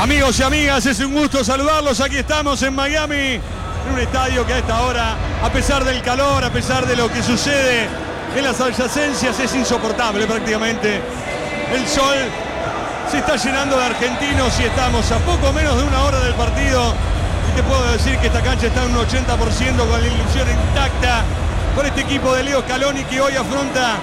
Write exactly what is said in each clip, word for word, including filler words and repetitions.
Amigos y amigas, es un gusto saludarlos. Aquí estamos en Miami, en un estadio que a esta hora, a pesar del calor, a pesar de lo que sucede en las adyacencias, es insoportable prácticamente. El sol se está llenando de argentinos y estamos a poco menos de una hora del partido. Y te puedo decir que esta cancha está en un ochenta por ciento con la ilusión intacta por este equipo de Leo Scaloni que hoy afronta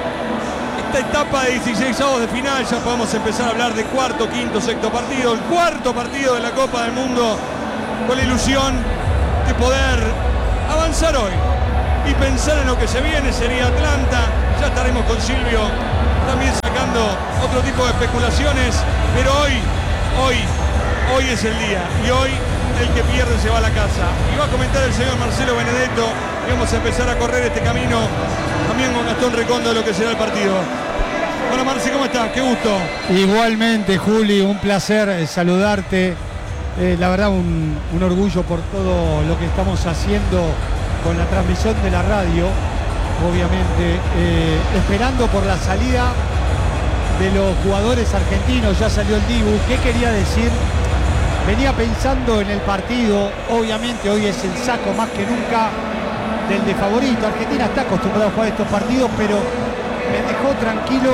esta etapa de dieciseisavos de final. Ya podemos empezar a hablar de cuarto, quinto, sexto partido, el cuarto partido de la Copa del Mundo, con la ilusión de poder avanzar hoy y pensar en lo que se viene. Sería Atlanta, ya estaremos con Silvio también sacando otro tipo de especulaciones, pero hoy, hoy, hoy es el día y hoy el que pierde se va a la casa. Y va a comentar el señor Marcelo Benedetto y vamos a empezar a correr este camino también con Gastón Recondo de lo que será el partido. Hola Marce, ¿cómo estás? Qué gusto. Igualmente, Juli, un placer eh, saludarte. Eh, la verdad, un, un orgullo por todo lo que estamos haciendo con la transmisión de la radio, obviamente, eh, esperando por la salida de los jugadores argentinos. Ya salió el Dibu. ¿Qué quería decir? Venía pensando en el partido, obviamente hoy es el saco más que nunca del de favorito. Argentina está acostumbrada a jugar estos partidos, pero me dejó tranquilo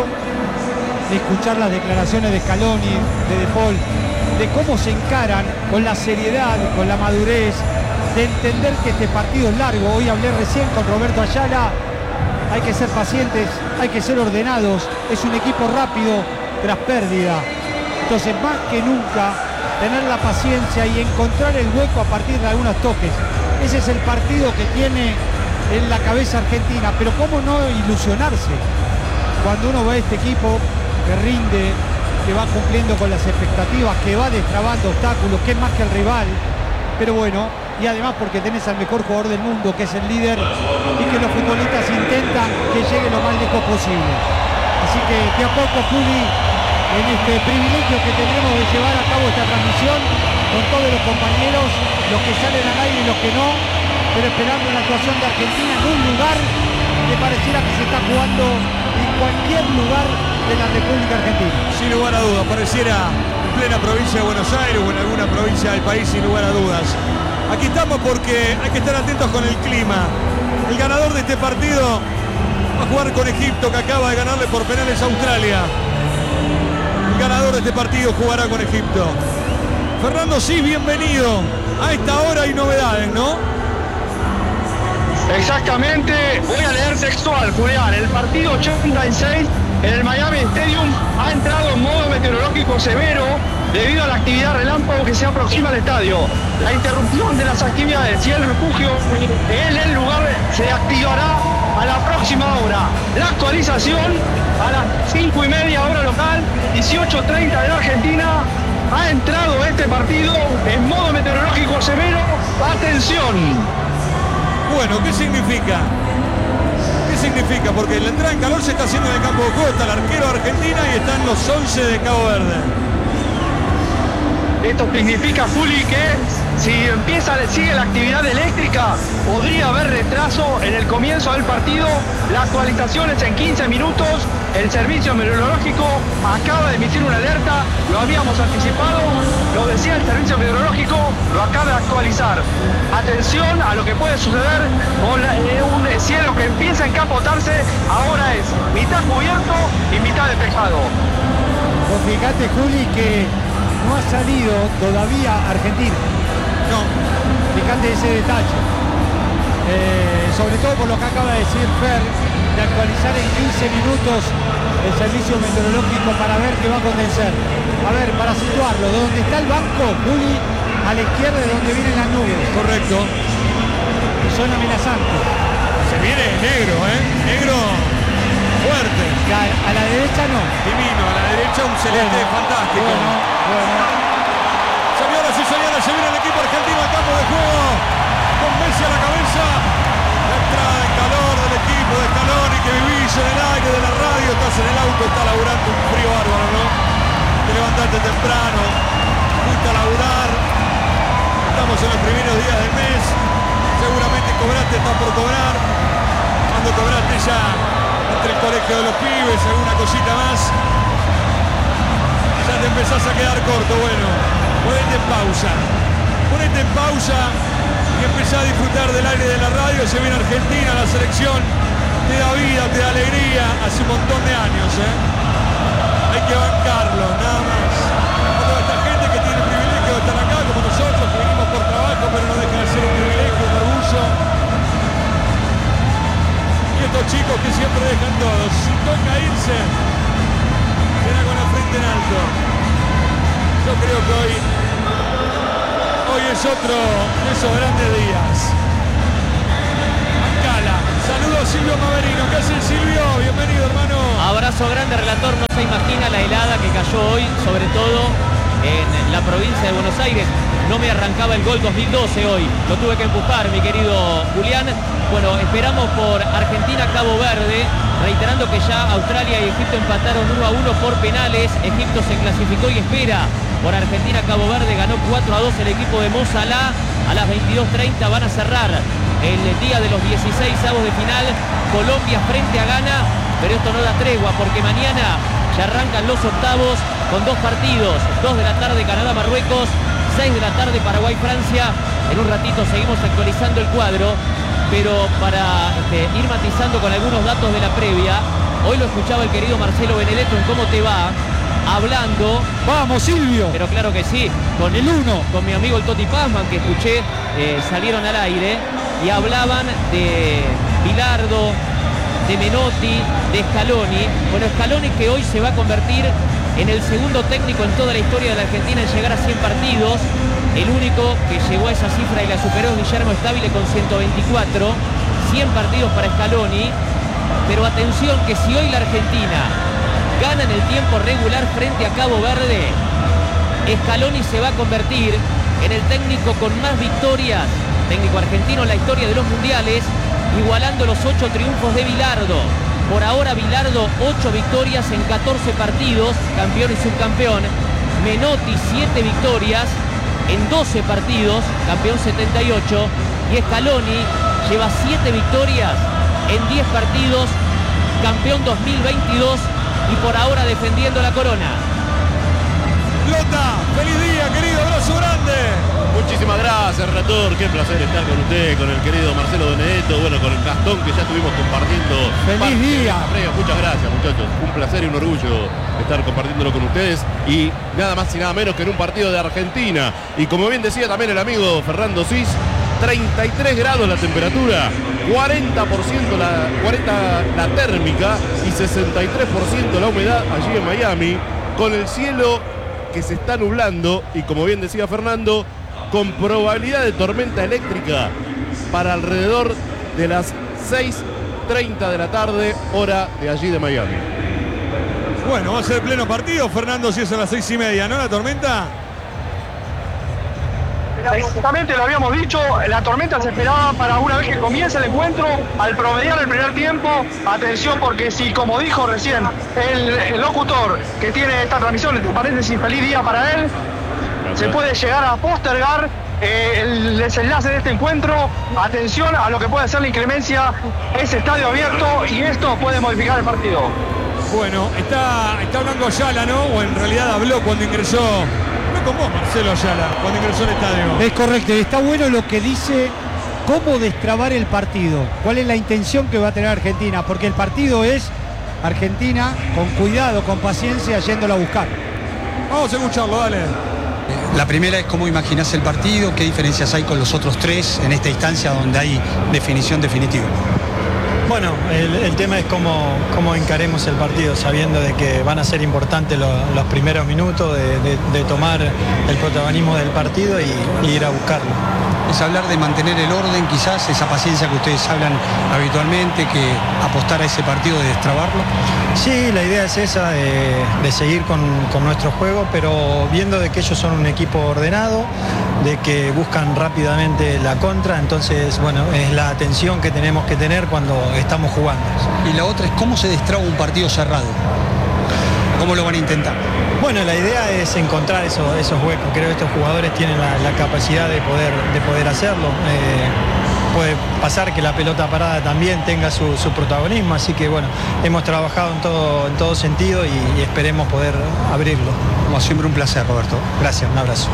de escuchar las declaraciones de Scaloni, de De Paul, de cómo se encaran con la seriedad, con la madurez, de entender que este partido es largo. Hoy hablé recién con Roberto Ayala, hay que ser pacientes, hay que ser ordenados, es un equipo rápido tras pérdida. Entonces, más que nunca, tener la paciencia y encontrar el hueco a partir de algunos toques. Ese es el partido que tiene en la cabeza Argentina, pero cómo no ilusionarse cuando uno ve a este equipo que rinde, que va cumpliendo con las expectativas, que va destrabando obstáculos, que es más que el rival, pero bueno, y además porque tenés al mejor jugador del mundo, que es el líder, y que los futbolistas intentan que llegue lo más lejos posible. Así que de a poco, Juli, en este privilegio que tendremos de llevar a cabo esta transmisión con todos los compañeros, los que salen al aire y los que no, pero esperando la actuación de Argentina en un lugar que pareciera que se está jugando en cualquier lugar de la República Argentina. Sin lugar a dudas, pareciera en plena provincia de Buenos Aires o en alguna provincia del país, sin lugar a dudas. Aquí estamos porque hay que estar atentos con el clima. El ganador de este partido va a jugar con Egipto, que acaba de ganarle por penales a Australia. El ganador de este partido jugará con Egipto. Fernando Cis, bienvenido. A esta hora hay novedades, ¿no? Exactamente, voy a leer textual, Julián. El partido ochenta y seis en el Miami Stadium ha entrado en modo meteorológico severo debido a la actividad relámpago que se aproxima al estadio. La interrupción de las actividades y el refugio en el lugar se activará a la próxima hora. La actualización a las cinco y media hora local, dieciocho treinta de la Argentina. Ha entrado este partido en modo meteorológico severo. Atención. Bueno, ¿qué significa? ¿Qué significa? Porque la entrada en calor se está haciendo en el campo de juego. Está el arquero de Argentina y están los once de Cabo Verde. Esto significa, Juli, que si empieza, sigue la actividad eléctrica, podría haber retraso en el comienzo del partido. La actualización es en quince minutos. El servicio meteorológico acaba de emitir una alerta. Lo habíamos anticipado, lo decía el servicio meteorológico, lo acaba de actualizar. Atención a lo que puede suceder con eh, un cielo que empieza a encapotarse. Ahora es mitad cubierto y mitad despejado. Pues fíjate, Juli, que no ha salido todavía Argentina. No. Fíjate ese detalle. Eh, sobre todo por lo que acaba de decir Fer, de actualizar en quince minutos el servicio meteorológico para ver qué va a condensar. A ver, para situarlo, de donde está el banco, Juli, a la izquierda de donde vienen las nubes. Correcto. Y son amenazantes. Se viene negro, ¿eh? Negro fuerte. A, a la derecha no. Divino, a la derecha un celeste Bueno, fantástico. Bueno, bueno. Señoras y señores, se viene el equipo argentino al campo de juego con Messi a la cabeza. La entrada en calor del equipo de Scaloni que vivís en el aire de la radio. Estás en el auto, está laburando un frío bárbaro, ¿no? Te levantaste temprano, fuiste a laburar. Estamos en los primeros días del mes. Seguramente cobraste, estás por cobrar. Cuando cobraste ya entre el colegio de los pibes, alguna cosita más. Ya te empezás a quedar corto. Bueno, ponete en pausa. Ponete en pausa y empezá a disfrutar del aire de la radio. Se viene Argentina, la selección te da vida, te da alegría. Hace un montón de años, ¿eh? Hay que bancarlo, nada más. A toda esta gente que tiene el privilegio de estar acá, como nosotros, que venimos por trabajo, pero no deja de ser un privilegio, un orgullo. Y estos chicos que siempre dejan todo. Si toca irse, será con la frente en alto. Yo creo que hoy, hoy es otro de esos grandes días. Ancala, saludos a Silvio Maverino. ¿Qué hace Silvio? Bienvenido, hermano. Abrazo grande, relator. No se imagina la helada que cayó hoy, sobre todo en la provincia de Buenos Aires. No me arrancaba el gol dos mil doce hoy. Lo tuve que empujar, mi querido Julián. Bueno, esperamos por Argentina-Cabo Verde, reiterando que ya Australia y Egipto empataron uno a uno por penales. Egipto se clasificó y espera por Argentina-Cabo Verde. Ganó cuatro a dos el equipo de Mo Salah. A las veintidós treinta van a cerrar el día de los dieciséis avos de final. Colombia frente a Ghana, pero esto no da tregua porque mañana ya arrancan los octavos con dos partidos. dos de la tarde Canadá-Marruecos, seis de la tarde Paraguay-Francia. En un ratito seguimos actualizando el cuadro, pero para este, ir matizando con algunos datos de la previa, hoy lo escuchaba el querido Marcelo Benedetto en Cómo Te Va, hablando. Vamos, Silvio. Pero claro que sí, con el uno, con mi amigo el Toti Pazman, que escuché, eh, salieron al aire y hablaban de Bilardo, de Menotti, de Scaloni. Bueno, Scaloni, que hoy se va a convertir en el segundo técnico en toda la historia de la Argentina en llegar a cien partidos. El único que llegó a esa cifra y la superó es Guillermo Stabile con ciento veinticuatro. cien partidos para Scaloni. Pero atención que si hoy la Argentina gana en el tiempo regular frente a Cabo Verde, Scaloni se va a convertir en el técnico con más victorias, técnico argentino en la historia de los mundiales, igualando los ocho triunfos de Bilardo. Por ahora Bilardo ocho victorias en catorce partidos, campeón y subcampeón. Menotti siete victorias en doce partidos, campeón setenta y ocho. Y Scaloni lleva siete victorias en diez partidos, campeón dos mil veintidós y por ahora defendiendo la corona. Lota, feliz día, querido, abrazo grande. Muchísimas gracias, relator. Qué placer estar con usted, con el querido Marcelo Benedetto, bueno, con el Gastón que ya estuvimos compartiendo. ¡Feliz día! Muchas gracias, muchachos. Un placer y un orgullo estar compartiéndolo con ustedes. Y nada más y nada menos que en un partido de Argentina. Y como bien decía también el amigo Fernando Cis, treinta y tres grados la temperatura, cuarenta por ciento la, cuarenta la térmica y sesenta y tres por ciento la humedad allí en Miami, con el cielo que se está nublando y, como bien decía Fernando, con probabilidad de tormenta eléctrica para alrededor de las seis treinta de la tarde, hora de allí de Miami. Bueno, va a ser pleno partido, Fernando, si es a las seis y media, ¿no? La tormenta. Exactamente, lo habíamos dicho, la tormenta se esperaba para una vez que comience el encuentro, al promediar el primer tiempo. Atención, porque si, como dijo recién el, el locutor que tiene esta transmisión, entre paréntesis, feliz día para él, se puede llegar a postergar eh, el desenlace de este encuentro. Atención a lo que puede ser la inclemencia, es estadio abierto y esto puede modificar el partido. Bueno, está, está hablando Ayala, ¿no? O en realidad habló cuando ingresó. No con vos, Marcelo Ayala, cuando ingresó al estadio. Es correcto, está bueno lo que dice, cómo destrabar el partido, cuál es la intención que va a tener Argentina, porque el partido es Argentina con cuidado, con paciencia, yéndolo a buscar. Vamos a escucharlo, dale. La primera es cómo imaginás el partido, qué diferencias hay con los otros tres en esta instancia donde hay definición definitiva. Bueno, el, el tema es cómo, cómo encaremos el partido, sabiendo de que van a ser importantes lo, los primeros minutos, de, de, de tomar el protagonismo del partido y, y ir a buscarlo. Es hablar de mantener el orden, quizás, esa paciencia que ustedes hablan habitualmente, que apostar a ese partido de destrabarlo. Sí, la idea es esa, de, de seguir con, con nuestro juego, pero viendo de que ellos son un equipo ordenado, de que buscan rápidamente la contra, entonces, bueno, es la atención que tenemos que tener cuando estamos jugando. Y la otra es cómo se destraba un partido cerrado. ¿Cómo lo van a intentar? Bueno, la idea es encontrar esos, esos huecos. Creo que estos jugadores tienen la, la capacidad de poder, de poder hacerlo. Eh, puede pasar que la pelota parada también tenga su, su protagonismo, así que bueno, hemos trabajado en todo, en todo sentido y, y esperemos poder abrirlo. Como siempre, un placer, Roberto. Gracias, un abrazo.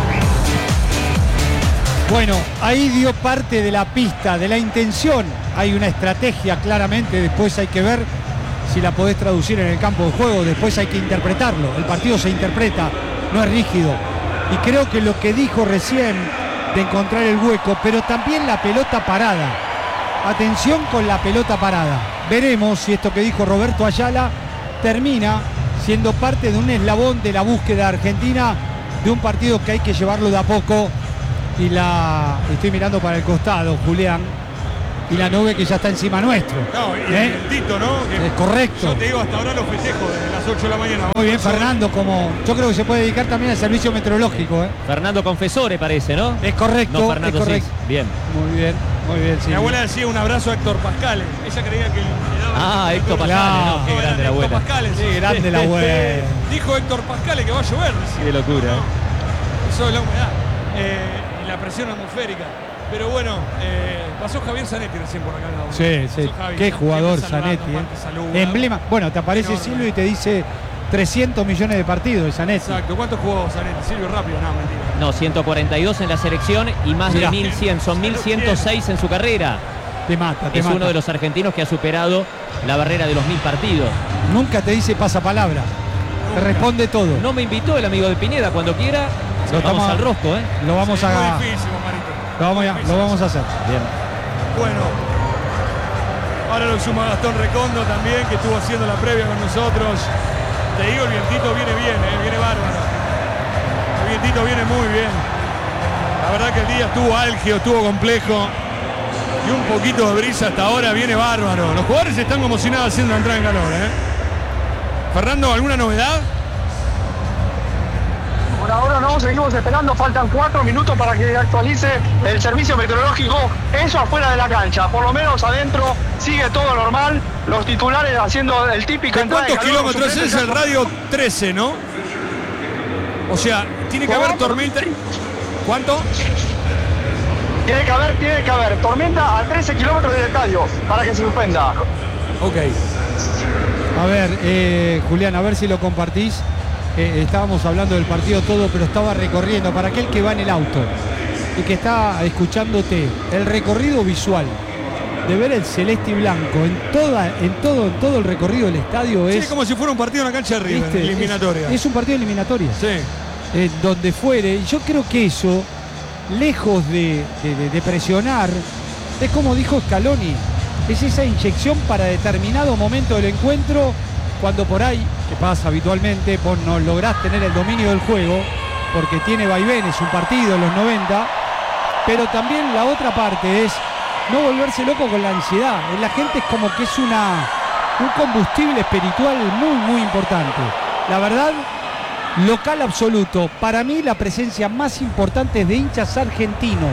Bueno, ahí dio parte de la pista, de la intención. Hay una estrategia claramente, después hay que ver si la podés traducir en el campo de juego, después hay que interpretarlo. El partido se interpreta, no es rígido. Y creo que lo que dijo recién de encontrar el hueco, pero también la pelota parada. Atención con la pelota parada. Veremos si esto que dijo Roberto Ayala termina siendo parte de un eslabón de la búsqueda argentina de un partido que hay que llevarlo de a poco. Y la estoy mirando para el costado, Julián, y la nube que ya está encima nuestro. No, y ¿Eh? el Tito, ¿no? Que Es correcto. yo te digo, hasta ahora lo festejo desde las ocho de la mañana. Muy bien, Fernando, como yo creo que se puede dedicar también al servicio meteorológico, ¿eh? Fernando Confesore parece, ¿no? Es correcto, No, Fernando es correcto. Sis. Bien. Muy bien, muy bien, sí. Mi abuela decía un abrazo a Héctor Pascal. Ella creía que le daba. Ah, Héctor Pascal, Pascal, ¿no? Qué No, grande era la abuela. Héctor Pascal, Sí, grande la abuela. Dijo Héctor Pascal que va a llover. decía. Qué locura. No, eso es la humedad. Eh, y la presión atmosférica. Pero bueno, eh, pasó Javier Zanetti recién por acá. ¿No? Sí, sí. Pasó Javi, Qué ¿no? jugador Siempre saludando, Zanetti, aparte saluda. ¿eh? Emblema. Bueno, te aparece Enorme. Silvio y te dice trescientos millones de partidos de Zanetti. Exacto. ¿Cuánto jugó Zanetti? Silvio rápido, no, mentira. No, ciento cuarenta y dos en la selección y más Mirá. de mil cien. Son mil ciento seis en su carrera. Te mata, te Es mata. uno de los argentinos que ha superado la barrera de los mil partidos. Nunca te dice pasapalabra. Te responde todo. No me invitó el amigo de Pineda, cuando quiera. Lo Vamos estamos- al rosco, ¿eh? Lo vamos Sí, a muy difícil, Marito. lo vamos a, lo vamos a hacer. Bien. Bueno, ahora lo suma Gastón Recondo también, que estuvo haciendo la previa con nosotros. Te digo, el vientito viene bien, eh, viene bárbaro. El vientito viene muy bien. La verdad que el día estuvo álgido, estuvo complejo. Y un poquito de brisa hasta ahora, viene bárbaro. Los jugadores están como si nada haciendo una entrada en calor, ¿eh? Fernando, ¿alguna novedad? Por ahora no, seguimos esperando, faltan cuatro minutos para que actualice el servicio meteorológico, eso afuera de la cancha, por lo menos adentro sigue todo normal, los titulares haciendo el típico ¿De entrada de cuántos calor, los kilómetros es suplentes el radio trece, no? O sea, tiene que haber ¿Cómo? tormenta. ¿Cuánto? Tiene que haber, tiene que haber tormenta a trece kilómetros del estadio para que se suspenda. Ok. A ver, eh, Julián, a ver si lo compartís. Eh, estábamos hablando del partido todo, pero estaba recorriendo, para aquel que va en el auto y que está escuchándote, el recorrido visual de ver el celeste y blanco en toda, en todo, en todo el recorrido del estadio Sí, es, es como si fuera un partido en la cancha de River, ¿viste? eliminatoria. Es, es un partido eliminatoria. Sí. Eh, donde fuere, y yo creo que eso, lejos de, de- de- de presionar, es como dijo Scaloni, es esa inyección para determinado momento del encuentro, cuando por ahí, que pasa habitualmente, vos no lográs tener el dominio del juego, porque tiene vaivenes un partido en los noventa, pero también la otra parte es no volverse loco con la ansiedad. En la gente es como que es una, un combustible espiritual muy, muy importante. La verdad, local absoluto. Para mí la presencia más importante es de hinchas argentinos,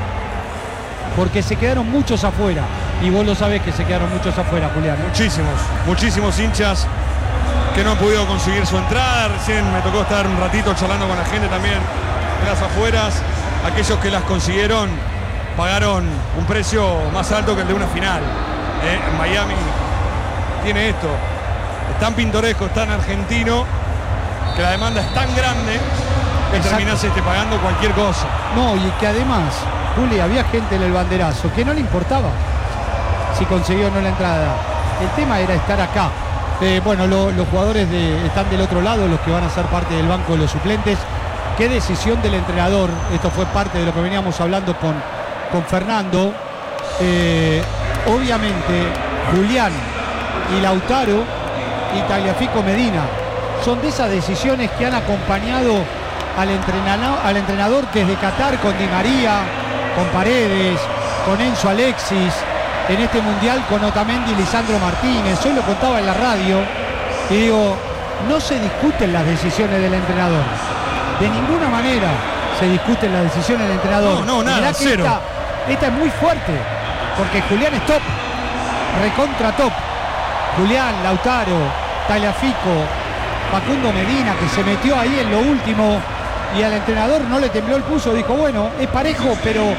porque se quedaron muchos afuera. Y vos lo sabés que se quedaron muchos afuera, Julián. Muchísimos, muchísimos hinchas que no han podido conseguir su entrada. Recién me tocó estar un ratito charlando con la gente también de las afueras. Aquellos que las consiguieron pagaron un precio más alto que el de una final. Eh, en Miami tiene esto. Es tan pintoresco, es tan argentino, que la demanda es tan grande que Exacto. terminás este, pagando cualquier cosa. No, y que además, Juli, había gente en el banderazo que no le importaba si consiguió o no la entrada. El tema era estar acá. Eh, bueno, lo- los jugadores de- están del otro lado, los que van a ser parte del banco de los suplentes. Qué decisión del entrenador. Esto fue parte de lo que veníamos hablando con, con Fernando. Eh, obviamente, Julián y Lautaro y Tagliafico Medina son de esas decisiones que han acompañado al entrenador, al entrenador que es de Qatar, con Di María, con Paredes, con Enzo Alexis, en este mundial con Otamendi y Lisandro Martínez. Hoy lo contaba en la radio y digo, no se discuten las decisiones del entrenador. De ninguna manera se discuten las decisiones del entrenador. No, no, nada, Mirá que cero. Esta, esta es muy fuerte, porque Julián es top, recontra top. Julián, Lautaro, Tagliafico, Facundo Medina, que se metió ahí en lo último y al entrenador no le tembló el pulso, dijo, bueno, es parejo, pero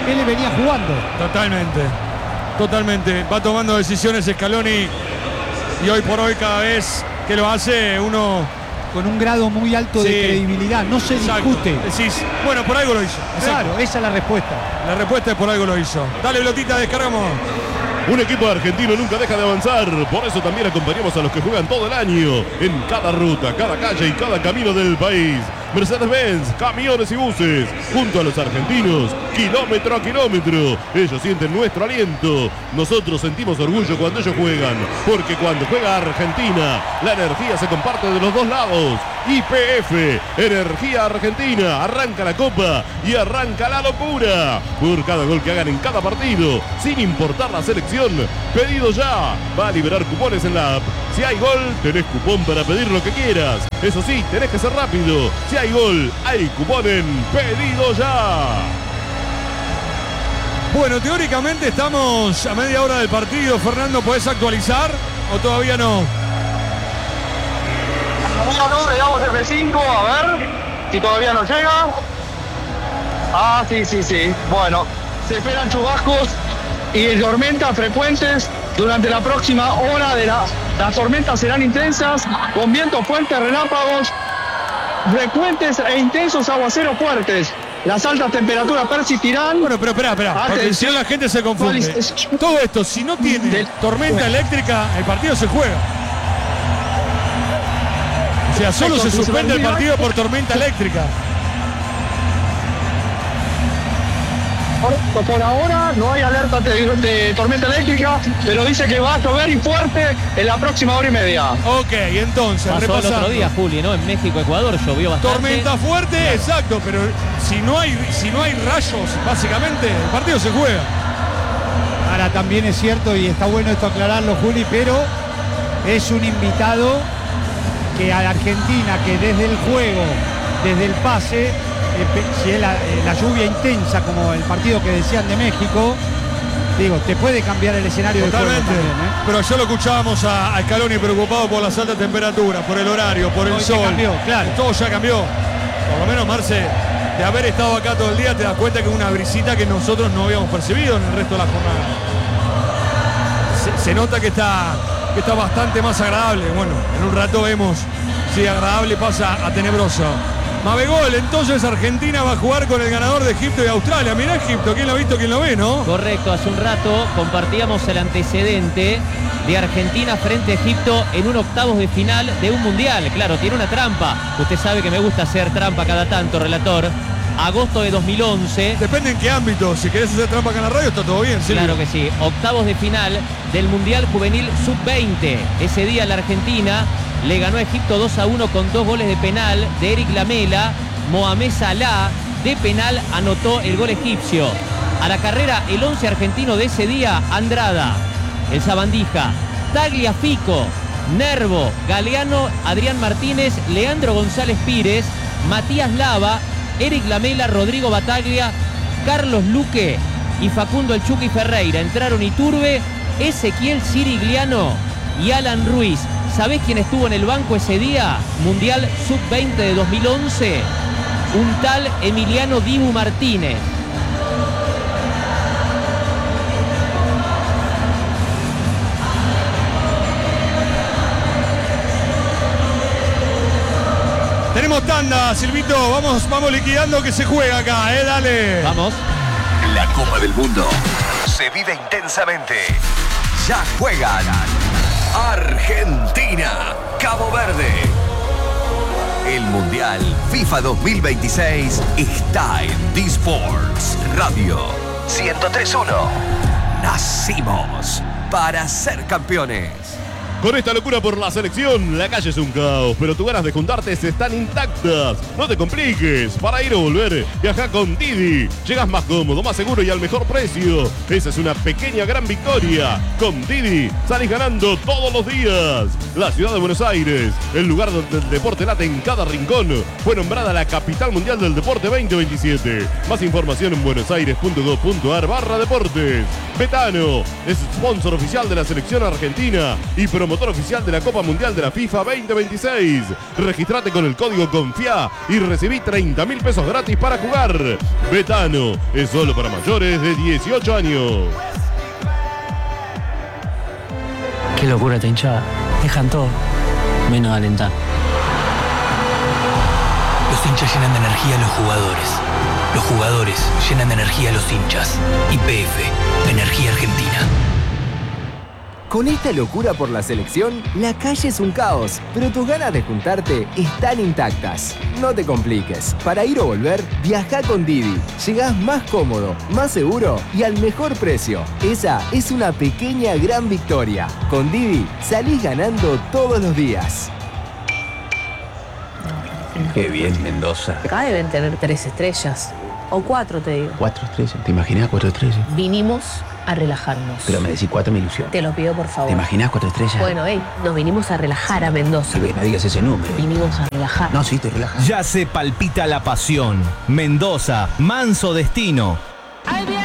Vélez venía jugando. Totalmente, totalmente. Va tomando decisiones Scaloni y hoy por hoy cada vez que lo hace uno... Con un grado muy alto Sí. de credibilidad, no se Exacto. discute. Decís, bueno, por algo lo hizo. Exacto. Claro, esa es la respuesta. La respuesta es por algo lo hizo. Dale, Blotita, descargamos. Un equipo argentino nunca deja de avanzar, por eso también acompañamos a los que juegan todo el año, en cada ruta, cada calle y cada camino del país. Mercedes-Benz, camiones y buses, junto a los argentinos, kilómetro a kilómetro. Ellos sienten nuestro aliento. Nosotros sentimos orgullo cuando ellos juegan, porque cuando juega Argentina, la energía se comparte de los dos lados. Y P F, Energía Argentina, arranca la copa y arranca la locura. Por cada gol que hagan en cada partido, sin importar la selección, pedido ya. Va a liberar cupones en la app. Si hay gol, tenés cupón para pedir lo que quieras. Eso sí, tenés que ser rápido. Si hay gol, hay cupón en pedido ya. Bueno, teóricamente estamos a media hora del partido. Fernando, ¿podés actualizar o todavía no? No, no, le damos F cinco, a ver si todavía no llega. Ah, sí, sí, sí. Bueno, se esperan chubascos y tormentas frecuentes durante la próxima hora. De la, las tormentas serán intensas, con vientos fuertes, relámpagos frecuentes e intensos aguaceros fuertes. Las altas temperaturas persistirán. Bueno, pero espera, espera, porque Atención. si no la gente se confunde. Todo esto, si no tiene tormenta eléctrica, el partido se juega. O sea, solo se suspende el partido por tormenta eléctrica. Por, por ahora no hay alerta de, de tormenta eléctrica, pero dice que va a llover y fuerte en la próxima hora y media. Ok, entonces, Pasó el repasando. otro día, Juli, ¿no? En México, Ecuador, llovió bastante. Tormenta fuerte, exacto, pero si no hay, si no hay rayos, básicamente, el partido se juega. Ahora también es cierto, y está bueno esto aclararlo, Juli, pero es un invitado que a la Argentina, que desde el juego, desde el pase, eh, si es la, eh, la lluvia intensa como el partido que decían de México, digo, te puede cambiar el escenario del juego Totalmente. también, ¿eh? Pero yo lo escuchábamos a, a Scaloni preocupado por las altas temperaturas, por el horario, por el Hoy ya sol. cambió, claro. Todo ya cambió. Por lo menos, Marce, de haber estado acá todo el día, te das cuenta que es una brisita que nosotros no habíamos percibido en el resto de la jornada. Se, se nota que está, que está bastante más agradable. Bueno, en un rato vemos si agradable pasa a tenebroso. Mabegol, entonces Argentina va a jugar con el ganador de Egipto y Australia. Mirá Egipto, ¿quién lo ha visto, quién lo ve, no? Correcto, hace un rato compartíamos el antecedente de Argentina frente a Egipto en un octavos de final de un mundial. Claro, tiene una trampa. Usted sabe que me gusta hacer trampa cada tanto, relator. Agosto de dos mil once. Depende en qué ámbito. Si querés hacer trampa acá en la radio, está todo bien, Silvio. Claro que sí. Octavos de final del Mundial Juvenil sub veinte. Ese día la Argentina le ganó a Egipto dos a uno con dos goles de penal de Eric Lamela. Mohamed Salah de penal anotó el gol egipcio. A la carrera el once argentino de ese día: Andrada, el Sabandija, Tagliafico, Nervo, Galeano, Adrián Martínez, Leandro González Pires, Matías Lava, Eric Lamela, Rodrigo Bataglia, Carlos Luque y Facundo El Chucky Ferreira. Entraron Iturbe, Ezequiel Sirigliano y Alan Ruiz. ¿Sabés quién estuvo en el banco ese día? Mundial sub veinte de dos mil once. Un tal Emiliano Dibu Martínez. Tenemos tanda, Silvito. Vamos, vamos liquidando que se juega acá, eh, dale. Vamos. La Copa del Mundo se vive intensamente. Ya juegan Argentina, Cabo Verde. El Mundial FIFA dos mil veintiséis está en D-Sports Radio ciento tres punto uno. Nacimos para ser campeones. Con esta locura por la selección, la calle es un caos, pero tus ganas de juntarte están intactas. No te compliques. Para ir o volver, viaja con Didi. Llegas más cómodo, más seguro y al mejor precio. Esa es una pequeña gran victoria. Con Didi salís ganando todos los días. La ciudad de Buenos Aires, el lugar donde el deporte late en cada rincón, fue nombrada la capital mundial del deporte veinte veintisiete. Más información en buenosaires punto gov punto ar barra deportes. Betano es sponsor oficial de la selección argentina y promotor promotor oficial de la Copa Mundial de la FIFA veinte veintiséis. Registrate con el código CONFIA y recibí treinta mil pesos gratis para jugar. Betano es solo para mayores de dieciocho años. Qué locura esta hinchada. Dejan todo, menos alentar. Los hinchas llenan de energía a los jugadores. Los jugadores llenan de energía a los hinchas. Y P F, Energía Argentina. Con esta locura por la selección, la calle es un caos, pero tus ganas de juntarte están intactas. No te compliques. Para ir o volver, viaja con Didi. Llegás más cómodo, más seguro y al mejor precio. Esa es una pequeña gran victoria. Con Didi, salís ganando todos los días. Qué bien, Mendoza. Acá deben tener tres estrellas. O cuatro, te digo. Cuatro estrellas. ¿Te imaginas cuatro estrellas? Vinimos a relajarnos. Pero me decís cuatro, me ilusión. Te lo pido, por favor. ¿Te imaginas cuatro estrellas? Bueno, hey, nos vinimos a relajar a Mendoza. Que no digas ese número. Vinimos a relajar. No, sí, te relajas. Ya se palpita la pasión. Mendoza, manso destino. ¡Ay, Dios!